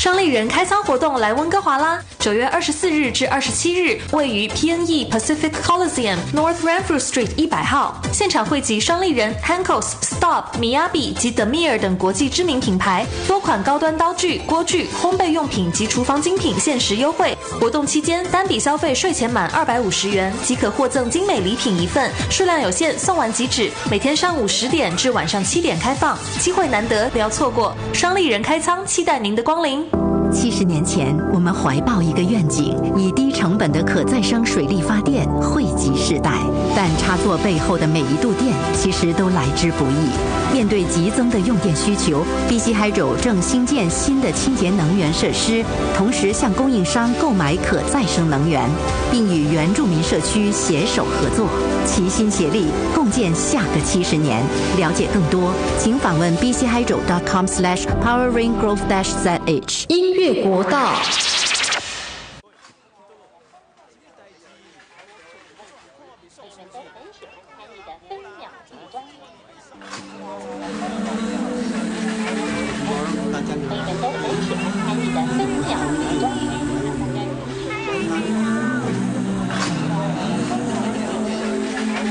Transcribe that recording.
双立人开仓活动来温哥华啦！9月24日至27日，位于 PNE Pacific Coliseum North Renfrew Street 100号，现场汇集双立人、Hankos、Stop、Miyabi 及 Demir 等国际知名品牌，多款高端刀具、锅具、烘焙用品及厨房精品限时优惠。活动期间，单笔消费税前满250元即可获赠精美礼品1份，数量有限，送完即止。每天上午10点至晚上7点开放，机会难得，不要错过。双立人开仓，期待您的光临。 70年前，我们怀抱一个愿景，以低成本的可再生水力发电惠及世代。但插座背后的每一度电，其实都来之不易。面对急增的用电需求 ，BC Hydro 正新建新的清洁能源设施，同时向供应商购买可再生能源，并与原住民社区携手合作，齐心协力，共建下个70年。了解更多，请访问 bchydro.com/poweringrowth-zh。 音乐国道。